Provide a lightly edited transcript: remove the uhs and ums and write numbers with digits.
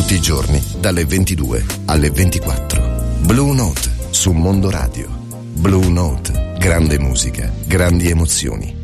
tutti i giorni dalle 22 alle 24. Blue Note su Mondo Radio. Blue Note, grande musica, grandi emozioni.